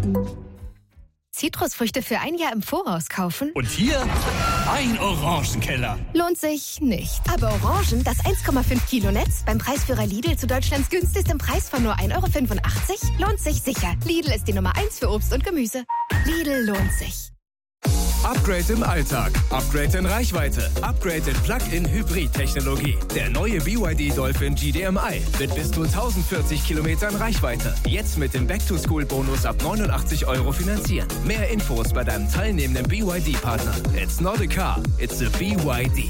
Zitrusfrüchte für ein Jahr im Voraus kaufen? Und hier ein Orangenkeller. Lohnt sich nicht. Aber Orangen, das 1,5 Kilo Netz, beim Preisführer Lidl zu Deutschlands günstigstem Preis von nur 1,85 €, lohnt sich sicher. Lidl ist die Nummer 1 für Obst und Gemüse. Lidl lohnt sich. Upgrade im Alltag, Upgrade in Reichweite, Upgrade in Plug-in-Hybrid-Technologie. Der neue BYD Dolphin GDMI mit bis zu 1040 Kilometern Reichweite. Jetzt mit dem Back-to-School-Bonus ab 89 € finanzieren. Mehr Infos bei deinem teilnehmenden BYD-Partner. It's not a car, it's a BYD.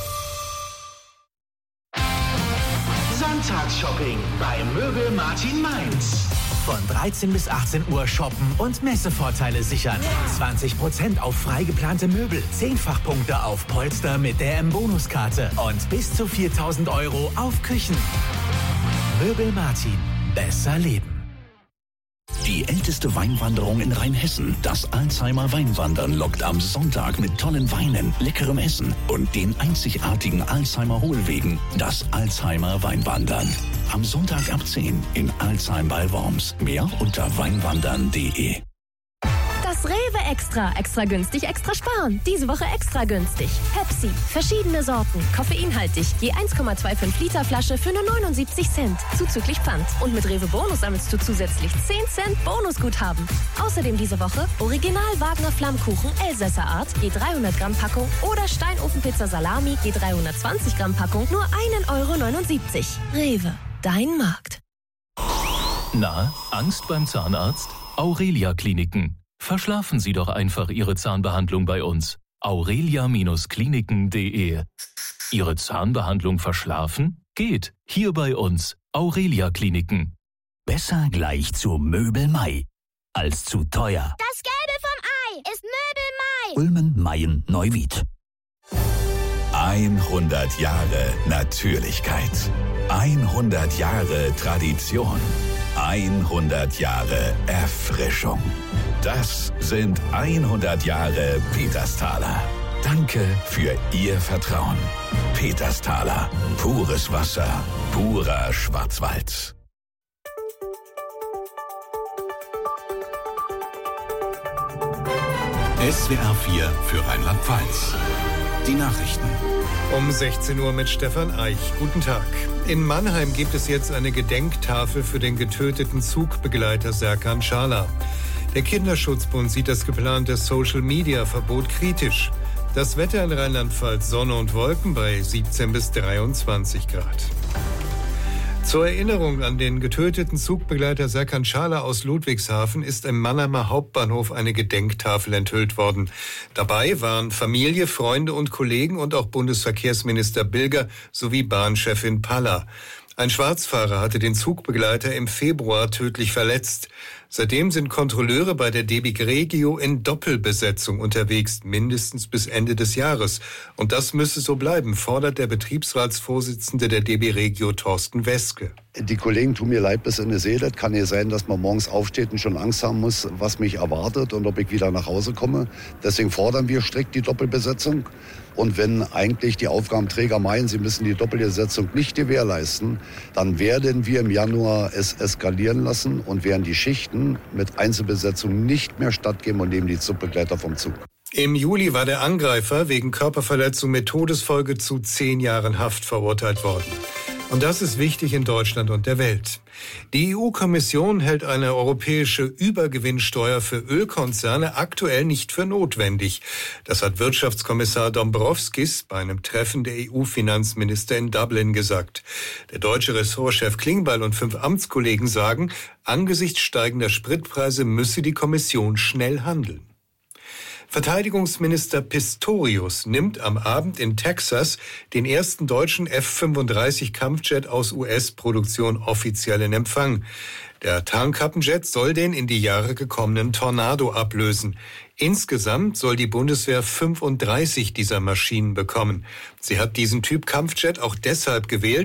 Sonntagsshopping bei Möbel Martin Mainz. Von 13 bis 18 Uhr shoppen und Messevorteile sichern. 20% auf frei geplante Möbel, 10-fach-Punkte auf Polster mit der M-Bonuskarte und bis zu 4.000 € auf Küchen. Möbel Martin. Besser leben. Die älteste Weinwanderung in Rheinhessen, das Alzheimer Weinwandern, lockt am Sonntag mit tollen Weinen, leckerem Essen und den einzigartigen Alzheimer Hohlwegen, das Alzheimer Weinwandern. Am Sonntag ab 10 in Alzheim bei Worms. Mehr unter weinwandern.de. Das Rewe Extra. Extra günstig, extra sparen. Diese Woche extra günstig. Pepsi. Verschiedene Sorten. Koffeinhaltig. Je 1,25 Liter Flasche für nur 79 Cent. Zuzüglich Pfand. Und mit Rewe Bonus sammelst du zusätzlich 10 Cent Bonusguthaben. Außerdem diese Woche Original Wagner Flammkuchen Elsässer Art. Je 300 Gramm Packung. Oder Steinofenpizza Salami. Je 320 Gramm Packung. Nur 1,79 €. Rewe. Dein Markt. Na, Angst beim Zahnarzt? Aurelia Kliniken. Verschlafen Sie doch einfach Ihre Zahnbehandlung bei uns. aurelia-kliniken.de. Ihre Zahnbehandlung verschlafen? Geht. Hier bei uns. Aurelia Kliniken. Besser gleich zu Möbel Mai als zu teuer. Das Gelbe vom Ei ist Möbel Mai. Ulmen, Mayen, Neuwied. 100 Jahre Natürlichkeit. 100 Jahre Tradition. 100 Jahre Erfrischung. Das sind 100 Jahre Petersthaler. Danke für Ihr Vertrauen. Petersthaler. Pures Wasser. Purer Schwarzwald. SWR 4 für Rheinland-Pfalz. Die Nachrichten. Um 16 Uhr mit Stefan Eich. Guten Tag. In Mannheim gibt es jetzt eine Gedenktafel für den getöteten Zugbegleiter Serkan Schala. Der Kinderschutzbund sieht das geplante Social-Media-Verbot kritisch. Das Wetter in Rheinland-Pfalz: Sonne und Wolken bei 17 bis 23 Grad. Zur Erinnerung an den getöteten Zugbegleiter Serkan Schala aus Ludwigshafen ist im Mannheimer Hauptbahnhof eine Gedenktafel enthüllt worden. Dabei waren Familie, Freunde und Kollegen und auch Bundesverkehrsminister Bilger sowie Bahnchefin Palla. Ein Schwarzfahrer hatte den Zugbegleiter im Februar tödlich verletzt. Seitdem sind Kontrolleure bei der DB Regio in Doppelbesetzung unterwegs, mindestens bis Ende des Jahres. Und das müsse so bleiben, fordert der Betriebsratsvorsitzende der DB Regio, Thorsten Weske. Die Kollegen tun mir leid bis in die Seele. Es kann ja sein, dass man morgens aufsteht und schon Angst haben muss, was mich erwartet und ob ich wieder nach Hause komme. Deswegen fordern wir strikt die Doppelbesetzung. Und wenn eigentlich die Aufgabenträger meinen, sie müssen die Doppelbesetzung nicht gewährleisten, dann werden wir im Januar es eskalieren lassen und werden die Schichten mit Einzelbesetzung nicht mehr stattgeben und nehmen die Zugbegleiter vom Zug. Im Juli war der Angreifer wegen Körperverletzung mit Todesfolge zu 10 Jahren Haft verurteilt worden. Und das ist wichtig in Deutschland und der Welt. Die EU-Kommission hält eine europäische Übergewinnsteuer für Ölkonzerne aktuell nicht für notwendig. Das hat Wirtschaftskommissar Dombrovskis bei einem Treffen der EU-Finanzminister in Dublin gesagt. Der deutsche Ressortchef Klingbeil und 5 Amtskollegen sagen, angesichts steigender Spritpreise müsse die Kommission schnell handeln. Verteidigungsminister Pistorius nimmt am Abend in Texas den ersten deutschen F-35-Kampfjet aus US-Produktion offiziell in Empfang. Der Tarnkappenjet soll den in die Jahre gekommenen Tornado ablösen. Insgesamt soll die Bundeswehr 35 dieser Maschinen bekommen. Sie hat diesen Typ Kampfjet auch deshalb gewählt,